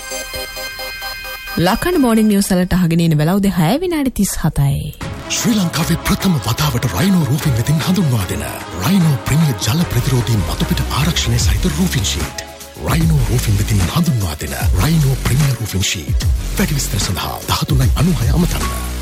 ලකන morning news වලට අහගෙන ඉන්න වෙලාව 6 විනාඩි 37යි. ශ්‍රී ලංකාවේ ප්‍රථම වතාවට රයිනෝ රූෆින් වෙතින් හඳුන්වා දෙන රයිනෝ ප්‍රීමියර් ජල ප්‍රතිරෝධී මතුපිට ආරක්ෂණය සහිත රූෆින් ෂීට්. රයිනෝ රූෆින් වෙතින් හඳුන්වා දෙන රයිනෝ ප්‍රීමියර් රූෆින් ෂීට්. වැඩි විස්තර සඳහා 1396 අමතන්න.